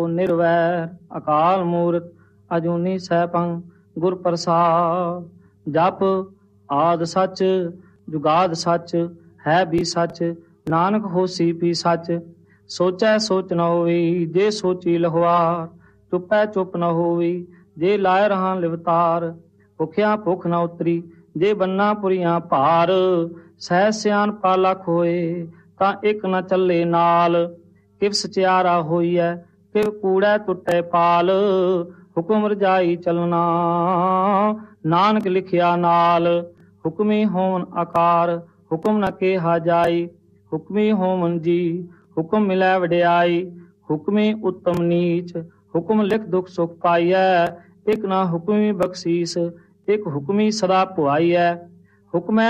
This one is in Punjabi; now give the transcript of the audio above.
ਨਿਰਵੈਰ ਅਕਾਲ ਮੂਰਤ ਅਜੂਨੀ ਸੈਭੰ ਗੁਰ ਪ੍ਰਸਾਦ। ਜਪ ਆਦ ਸੱਚ ਜੁਗਾਦ ਸੱਚ ਹੈ ਵੀ ਸੱਚ ਨਾਨਕ ਹੋਸੀ ਵੀ ਸੱਚ। ਸੋਚੈ ਸੋਚ ਨ ਹੋਵੀ ਜੇ ਸੋਚੀ ਲਹਵਾਰ ਚੁੱਪੈ ਚੁੱਪ ਨ ਹੋਵੀ ਜੇ ਲਾਇ ਰਹਾ ਲਿਵਤਾਰ। ਭੁਖਿਆ ਭੁੱਖ ਨ ਉਤਰੀ ਜੇ ਬੰਨਾ ਪੁਰੀਆਂ ਭਾਰ। ਸਹਿ ਸਿਆਣਪਾ ਲੱਖ ਹੋਏ ਤਾਂ ਇੱਕ ਨ ਚੱਲੇ ਨਾਲ। ਕਿਵ ਸਚਿਆਰਾ ਹੋਈਐ ਕਿਵ ਕੂੜੈ ਟੁੱਟੈ ਪਾਲ। ਹੁਕਮ ਰਜਾਈ ਚਲਣਾ ਨਾਨਕ ਲਿਖਿਆ ਨਾਲ। ਹੁਕਮੀ ਹੋਵਨ ਆਕਾਰ ਹੁਕਮ ਨ ਕਿਹਾ ਜਾਈ। ਹੁਕਮੀ ਹੋਵਨ ਜੀ ਹੁਕਮ ਮਿਲੈ ਵਡਿਆਈ। ਹੁਕਮੀ ਉੱਤਮ ਨੀਚ ਹੁਕਮ ਲਿਖ ਦੁਖ ਸੁਖ ਪਾਈਐ। ਇੱਕ ਨਾ ਹੁਕਮੀ ਬਖਸ਼ੀਸ ਇੱਕ ਹੁਕਮੀ ਸਦਾ ਭੁਆਈਐ। ਹੁਕਮੈ